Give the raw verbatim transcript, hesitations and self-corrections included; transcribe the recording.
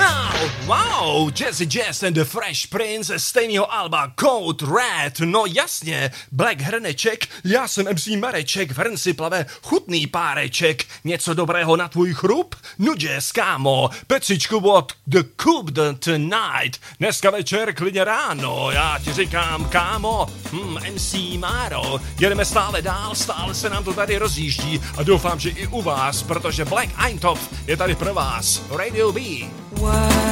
Wow, wow, Jazzy Jazz and the Fresh Prince z stejného alba Code Red, no jasně, Black Hrneček, já jsem em cé Mareček, v hrnci plave chutný páreček, něco dobrého na tvůj chrup? No jazz, kámo, pecičku od The Coupe de Tonight, dneska večer klidně ráno, já ti říkám, kámo, hm, em cé Máro, jedeme stále dál, stále se nám to tady rozjíždí a doufám, že i u vás, protože Black Eintopf je tady pro vás, Radio B. Why